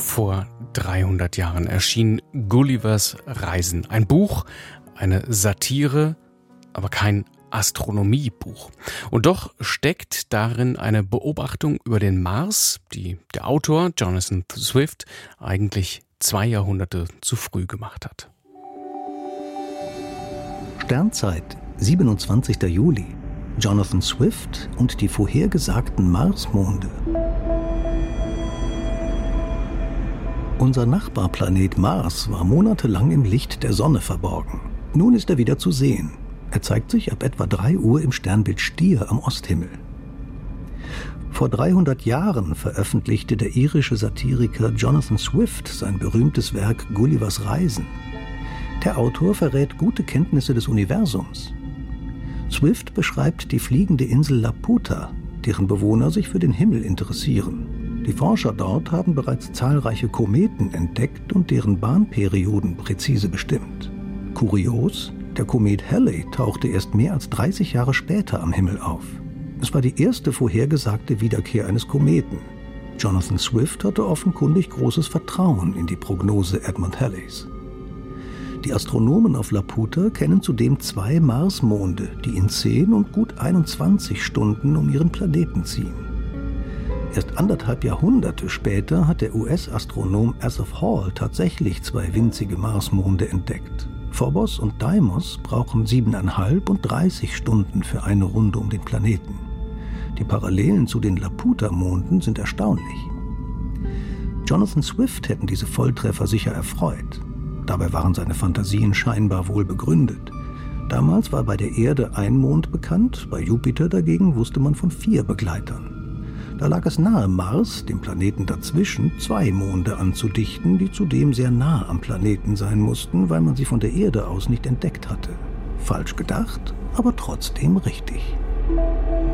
Vor 300 Jahren erschien Gullivers Reisen. Ein Buch, eine Satire, aber kein Astronomiebuch. Und doch steckt darin eine Beobachtung über den Mars, die der Autor Jonathan Swift eigentlich 2 Jahrhunderte zu früh gemacht hat. Sternzeit, 27. Juli. Jonathan Swift und die vorhergesagten Marsmonde. Unser Nachbarplanet Mars war monatelang im Licht der Sonne verborgen. Nun ist er wieder zu sehen. Er zeigt sich ab etwa 3 Uhr im Sternbild Stier am Osthimmel. Vor 300 Jahren veröffentlichte der irische Satiriker Jonathan Swift sein berühmtes Werk Gullivers Reisen. Der Autor verrät gute Kenntnisse des Universums. Swift beschreibt die fliegende Insel Laputa, deren Bewohner sich für den Himmel interessieren. Die Forscher dort haben bereits zahlreiche Kometen entdeckt und deren Bahnperioden präzise bestimmt. Kurios, der Komet Halley tauchte erst mehr als 30 Jahre später am Himmel auf. Es war die erste vorhergesagte Wiederkehr eines Kometen. Jonathan Swift hatte offenkundig großes Vertrauen in die Prognose Edmund Halleys. Die Astronomen auf Laputa kennen zudem 2 Marsmonde, die in 10 und gut 21 Stunden um ihren Planeten ziehen. Erst 1,5 Jahrhunderte später hat der US-Astronom Asaph Hall tatsächlich 2 winzige Marsmonde entdeckt. Phobos und Deimos brauchen 7,5 und 30 Stunden für eine Runde um den Planeten. Die Parallelen zu den Laputa-Monden sind erstaunlich. Jonathan Swift hätten diese Volltreffer sicher erfreut. Dabei waren seine Fantasien scheinbar wohl begründet. Damals war bei der Erde ein Mond bekannt, bei Jupiter dagegen wusste man von 4 Begleitern. Da lag es nahe, Mars, dem Planeten dazwischen, 2 Monde anzudichten, die zudem sehr nah am Planeten sein mussten, weil man sie von der Erde aus nicht entdeckt hatte. Falsch gedacht, aber trotzdem richtig.